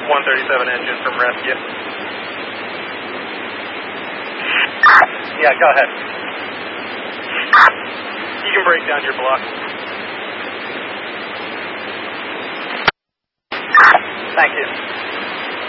137 engine from rescue. Yeah, go ahead. You can break down your block. Thank you.